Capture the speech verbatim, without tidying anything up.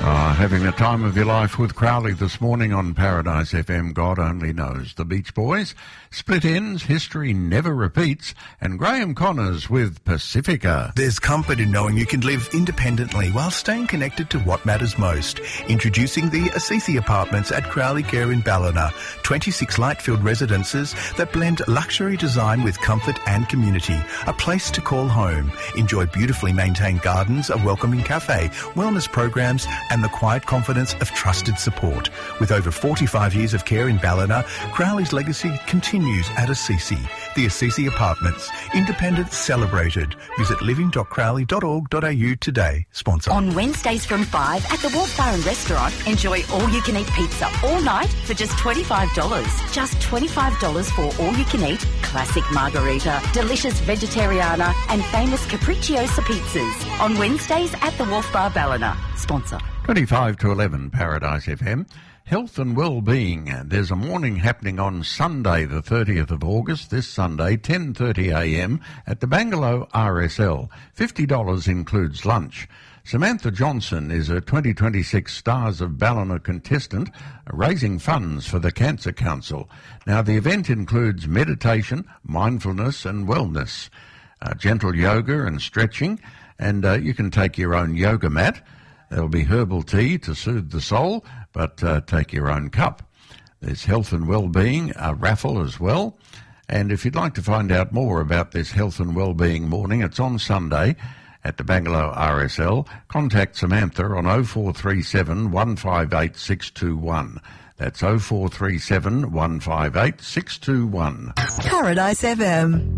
Uh, having the time of your life with Crowley this morning on Paradise F M, God Only Knows. The Beach Boys, Split Ends, History Never Repeats, and Graham Connors with Pacifica. There's comfort in knowing you can live independently while staying connected to what matters most. Introducing the Assisi Apartments at Crowley Care in Ballina. twenty-six light-filled residences that blend luxury design with comfort and community. A place to call home. Enjoy beautifully maintained gardens, a welcoming cafe, wellness programs, and the quiet confidence of trusted support. With over forty-five years of care in Ballina, Crowley's legacy continues at Assisi. The Assisi Apartments. Independence celebrated. Visit living dot crowley dot org dot a u today. Sponsor. On Wednesdays from five at the Wolf Bar and Restaurant, enjoy all-you-can-eat pizza all night for just twenty-five dollars. Just twenty-five dollars for all-you-can-eat classic margarita, delicious vegetariana and famous capricciosa pizzas. On Wednesdays at the Wolf Bar Ballina. Sponsor. twenty-five to eleven, Paradise F M. Health and Wellbeing. There's a morning happening on Sunday, the thirtieth of August, this Sunday, ten thirty a m at the Bangalow R S L. fifty dollars includes lunch. Samantha Johnson is a twenty twenty-six Stars of Ballina contestant, raising funds for the Cancer Council. Now, the event includes meditation, mindfulness and wellness, uh, gentle yoga and stretching, and uh, you can take your own yoga mat. There'll be herbal tea to soothe the soul, but uh, take your own cup. There's health and wellbeing, a raffle as well. And if you'd like to find out more about this health and wellbeing morning, it's on Sunday at the Bangalow R S L. Contact Samantha on oh four three seven, one five eight, six two one. That's oh four three seven, one five eight, six two one. Paradise F M.